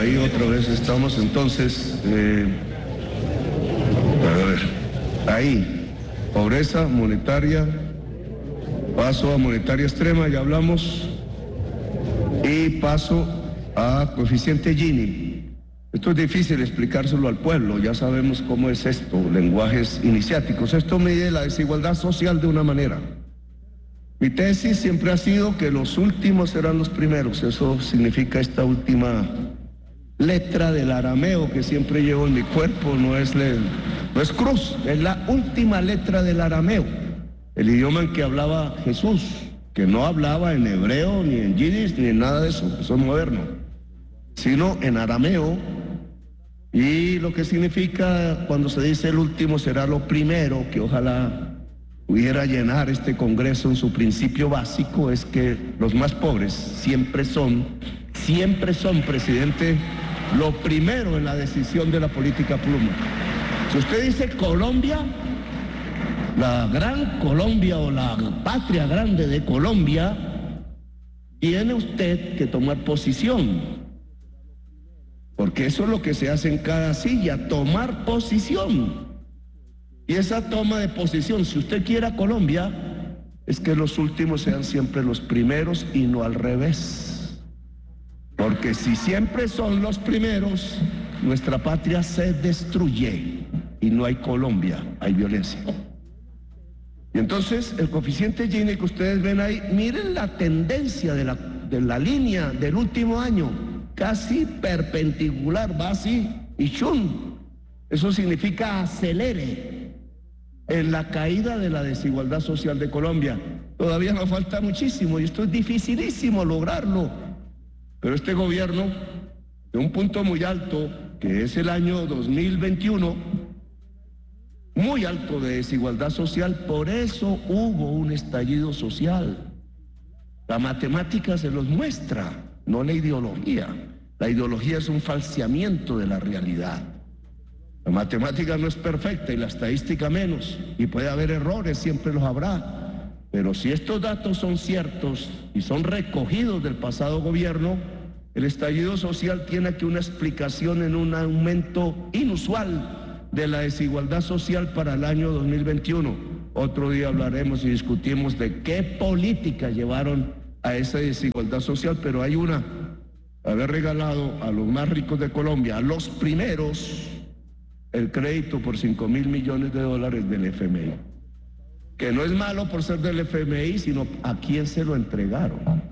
Ahí otra vez estamos, entonces, a ver, ahí, pobreza monetaria, paso a monetaria extrema, ya hablamos, y paso a coeficiente Gini. Esto es difícil explicárselo al pueblo, ya sabemos cómo es esto, lenguajes iniciáticos. Esto mide la desigualdad social de una manera. Mi tesis siempre ha sido que los últimos serán los primeros. Eso significa esta última letra del arameo que siempre llevo en mi cuerpo. No es cruz, es la última letra del arameo, el idioma en que hablaba Jesús, que no hablaba en hebreo, ni en yiddish, ni en nada de eso, eso es moderno, sino en arameo. Y lo que significa cuando se dice el último será lo primero, que ojalá pudiera llenar este Congreso en su principio básico, es que los más pobres siempre son, presidente, lo primero en la decisión de la política pluma. Si usted dice Colombia, la gran Colombia o la patria grande de Colombia, tiene usted que tomar posición, porque eso es lo que se hace en cada silla, tomar posición. Y esa toma de posición, si usted quiere a Colombia, es que los últimos sean siempre los primeros y no al revés. Porque si siempre son los primeros, nuestra patria se destruye y no hay Colombia, hay violencia. Y entonces el coeficiente Gini que ustedes ven ahí, miren la tendencia de la línea del último año, casi perpendicular, va así y chun. Eso significa acelere en la caída de la desigualdad social de Colombia. Todavía nos falta muchísimo y esto es dificilísimo lograrlo. Pero este gobierno, de un punto muy alto, que es el año 2021, muy alto de desigualdad social, por eso hubo un estallido social. La matemática se los muestra, no la ideología. La ideología es un falseamiento de la realidad. La matemática no es perfecta y la estadística menos, y puede haber errores, siempre los habrá, pero si estos datos son ciertos y son recogidos del pasado gobierno, el estallido social tiene aquí una explicación en un aumento inusual de la desigualdad social para el año 2021. Otro día hablaremos y discutimos de qué políticas llevaron a esa desigualdad social, pero hay una: haber regalado a los más ricos de Colombia, a los primeros, el crédito por $5.000 millones del FMI, que no es malo por ser del FMI, sino a quién se lo entregaron.